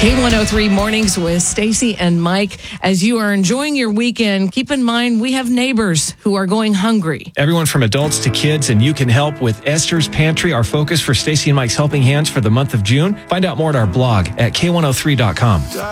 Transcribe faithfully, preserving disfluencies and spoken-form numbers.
K one oh three Mornings with Stacy and Mike. As you are enjoying your weekend, keep in mind we have neighbors who are going hungry. Everyone from adults to kids, and you can help with Esther's Pantry, our focus for Stacy and Mike's Helping Hands for the month of June. Find out more at our blog at K one oh three dot com.